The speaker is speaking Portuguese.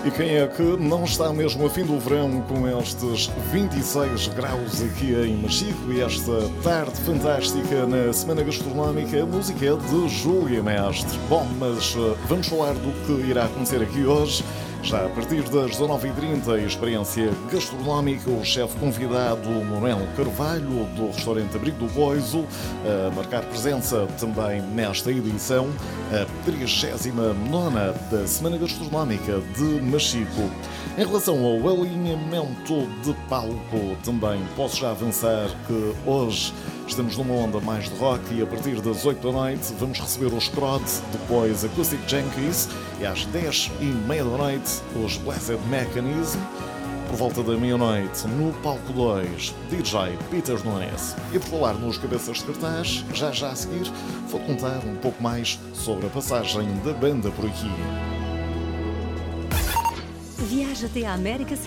E quem é que não está mesmo a fim do verão com estes 26 graus aqui em Machico e esta tarde fantástica na Semana Gastronómica? A música é de Júlia Mestre. Bom, mas vamos falar do que irá acontecer aqui hoje. Já a partir das 19h30, experiência gastronómica, o chefe convidado Manuel Carvalho, do restaurante Abrigo do Boiso, a marcar presença também nesta edição, a 39ª da Semana Gastronómica de Machico. Em relação ao alinhamento de palco, também posso já avançar que hoje estamos numa onda mais de rock e a partir das 8 da noite vamos receber os Crod, depois Acoustic Junkies e às 10h30 da noite os Blessed Mechanism. Por volta da meia-noite, no palco 2, DJ Peter Nunes. E por falar nos cabeças de cartaz, já a seguir vou contar um pouco mais sobre a passagem da banda por aqui. Viaja até a América